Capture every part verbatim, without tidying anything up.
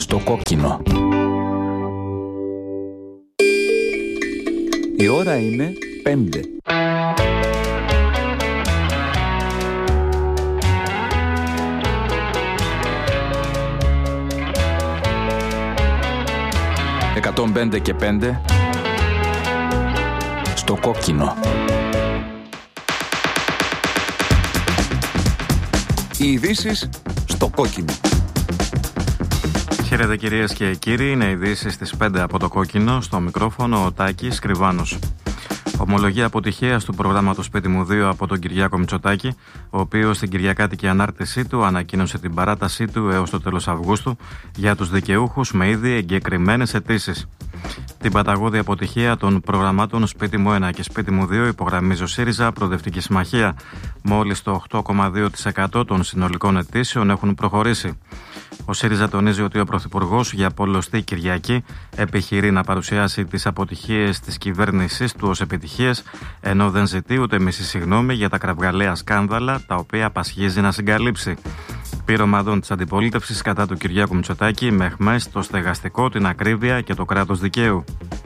στο κόκκινο. Η ώρα είναι πέντε. εκατόν πέντε και πέντε στο κόκκινο. Οι ειδήσεις στο κόκκινο. Χαίρετε κυρίες και κύριοι, είναι ειδήσεις στις πέντε από το κόκκινο, στο μικρόφωνο ο Τάκης Κρυβάνος. Ομολογία αποτυχίας του προγράμματος Σπίτι μου δύο από τον Κυριάκο Μητσοτάκη, ο οποίος στην κυριακάτικη ανάρτησή του ανακοίνωσε την παράτασή του έως το τέλος Αυγούστου για τους δικαιούχους με ήδη εγκεκριμένες αιτήσεις. Την παταγώδη αποτυχία των προγραμμάτων Σπίτι μου ένα και Σπίτι μου δύο υπογραμμίζει ο ΣΥΡΙΖΑ Προοδευτική Συμμαχία. Μόλις το οκτώ κόμμα δύο τοις εκατό των συνολικών αιτήσεων έχουν προχωρήσει. Ο ΣΥΡΙΖΑ τονίζει ότι ο Πρωθυπουργός για πολλωστή Κυριακή επιχειρεί να παρουσιάσει τις αποτυχίες της κυβέρνησής του ως επιτυχίες, ενώ δεν ζητεί ούτε μισή συγγνώμη για τα κραυγαλαία σκάνδαλα τα οποία απασχίζει να συγκαλύψει. Πυρομαδών της αντιπολίτευσης κατά του Κυριάκου Μητσοτάκη με αιχμές το στεγαστικό, την ακρίβεια και το κράτος δικαίου.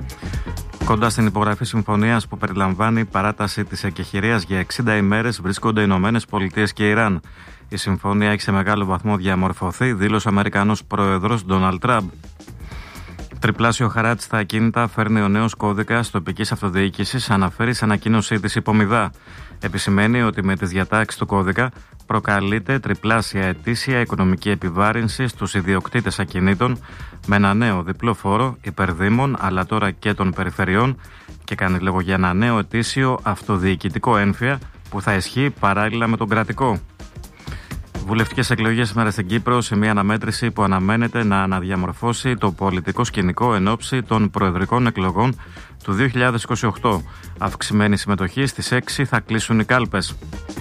Κοντά στην υπογραφή συμφωνίας που περιλαμβάνει παράταση της εκεχηρίας για εξήντα ημέρες βρίσκονται οι Ηνωμένες Πολιτείες και Ιράν. Η συμφωνία έχει σε μεγάλο βαθμό διαμορφωθεί, δήλωσε ο Αμερικανός πρόεδρος Ντόναλντ Τραμπ. Τριπλάσιο χαράτσι στα ακίνητα φέρνει ο νέος κώδικας τοπικής αυτοδιοίκησης, αναφέρει σε ανακοίνωσή της υπομιδά. Επισημαίνει ότι με τις διατάξεις του κώδικα προκαλείται τριπλάσια ετήσια οικονομική επιβάρυνση στους ιδιοκτήτες ακινήτων με ένα νέο διπλό φόρο υπερδήμων αλλά τώρα και των περιφερειών και κάνει λόγο για ένα νέο ετήσιο αυτοδιοικητικό έμφυα που θα ισχύει παράλληλα με τον κρατικό. Βουλευτικές εκλογές σήμερα στην Κύπρο σε μια αναμέτρηση που αναμένεται να αναδιαμορφώσει το πολιτικό σκηνικό εν ώψη των προεδρικών εκλογών του δύο χιλιάδες είκοσι οκτώ. Αυξημένη συμμετοχή, στις έξι θα κλείσουν οι κάλπες.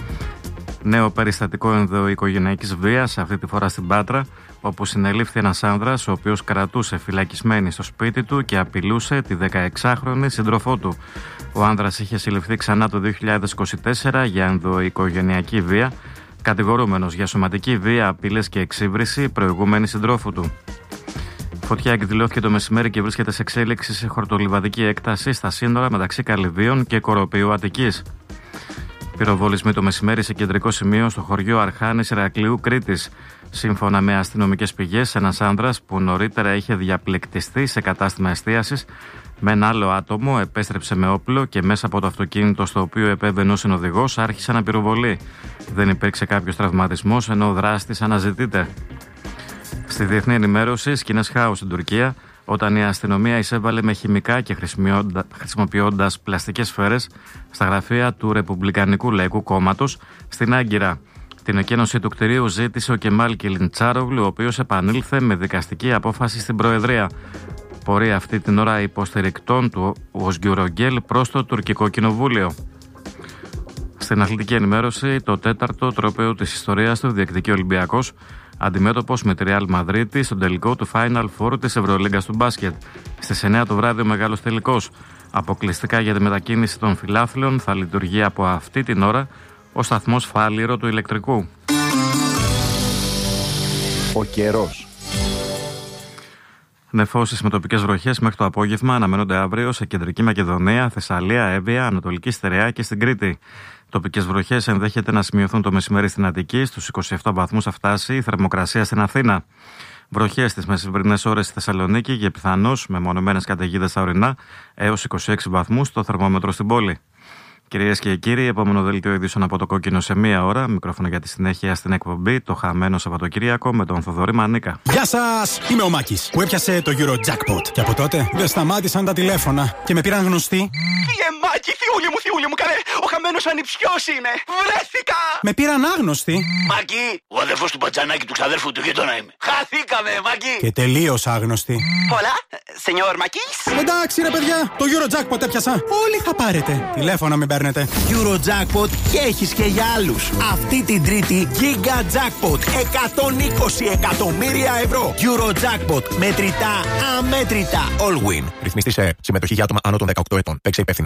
Νέο περιστατικό ενδοοικογενειακής βίας, αυτή τη φορά στην Πάτρα, όπου συνελήφθη ένας άνδρας ο οποίος κρατούσε φυλακισμένη στο σπίτι του και απειλούσε τη δεκαεξάχρονη σύντροφό του. Ο άνδρας είχε συλληφθεί ξανά το δύο χιλιάδες είκοσι τέσσερα για ενδοοικογενειακή βία, κατηγορούμενος για σωματική βία, απειλές και εξύβριση προηγούμενη συντρόφου του. Φωτιά εκδηλώθηκε το μεσημέρι και βρίσκεται σε εξέλιξη σε χορτολιβαδική έκταση στα σύνορα μεταξύ Καλυβίων και Κοροπίου Αττικής. Πυροβολισμοί το μεσημέρι σε κεντρικό σημείο στο χωριό Αρχάνης Ηρακλείου Κρήτης. Σύμφωνα με αστυνομικές πηγές, ένας άνδρας που νωρίτερα είχε διαπληκτιστεί σε κατάστημα εστίασης με ένα άλλο άτομο επέστρεψε με όπλο και μέσα από το αυτοκίνητο στο οποίο επέβαινε ο συνοδηγός άρχισε να πυροβολεί. Δεν υπήρξε κάποιος τραυματισμός ενώ ο δράστης αναζητείται. Στη διεθνή ενημέρωση, σκηνές χάους στην Τουρκία, όταν η αστυνομία εισέβαλε με χημικά και χρησιμοποιώντας πλαστικές σφαίρες στα γραφεία του Ρεπουμπλικανικού Λαϊκού Κόμματος στην Άγκυρα. Την εκένωση του κτηρίου ζήτησε ο Κεμάλ Κιλιντσάρογλου, ο οποίος επανήλθε με δικαστική απόφαση στην Προεδρία. Πορεία αυτή την ώρα υποστηρικτών του Οσγκιουρογγέλ προς το τουρκικό κοινοβούλιο. Στην αθλητική ενημέρωση, το τέταρτο τρόπαιο της ιστορίας του διεκδικεί ο Ολυμπιακός, αντιμέτωπος με τη Ρεάλ Μαδρίτη στον τελικό του Final Four της Ευρωλίγκας του μπάσκετ. Στις εννιά το βράδυ ο μεγάλος τελικός. Αποκλειστικά για τη μετακίνηση των φιλάθλων θα λειτουργεί από αυτή την ώρα ο σταθμός Φάληρο του ηλεκτρικού. Ο καιρός. Νεφώσεις με τοπικές βροχές μέχρι το απόγευμα αναμένονται αύριο σε Κεντρική Μακεδονία, Θεσσαλία, Εύβοια, Ανατολική Στερεά και στην Κρήτη. Τοπικές βροχές ενδέχεται να σημειωθούν το μεσημέρι στην Αττική, στους είκοσι επτά βαθμούς θα φτάσει η θερμοκρασία στην Αθήνα. Βροχές στις μεσημβρινές ώρες στη Θεσσαλονίκη και πιθανώς με μονομένες καταιγίδες στα ορεινά έως είκοσι έξι βαθμούς το θερμόμετρο στην πόλη. Κυρίες και κύριοι, επόμενο δελτίο ειδήσεων από το κόκκινο σε μία ώρα. Μικρόφωνο για τη συνέχεια στην εκπομπή Το Χαμένο Σαββατοκύριακο με τον Θοδωρή Μανίκα. Γεια σας! Είμαι ο Μάκης που έπιασε το Eurojackpot. Και από τότε δεν σταμάτησαν τα τηλέφωνα και με πήραν γνωστοί. Κύριε Μάκη, θιούλη μου, θιούλη μου, καλέ! Ο χαμένος ανιψιός είναι! Βρέθηκα! Με πήραν άγνωστοι. Μάκη, ο αδερφός του Πατζανάκη του ξαδέρφου του γείτονα είμαι. Χαθήκαμε, Μάκη! Και τελείως άγνωστοι. Πολλά, σενιόρ Μάκης. Εντάξει ρε παιδιά, το Eurojackpot έπιασα. Όλοι θα πάρετε. Τηλέφωνα μην παίρνετε. Eurojackpot και έχεις και για άλλους. Αυτή την Τρίτη Giga Jackpot εκατόν είκοσι εκατομμύρια ευρώ. Eurojackpot μετρητά αμέτρητα. All win. Ρυθμιστή σε συμμετοχή για άτομα άνω των δεκαοκτώ ετών. Παίξε υπεύθυνα.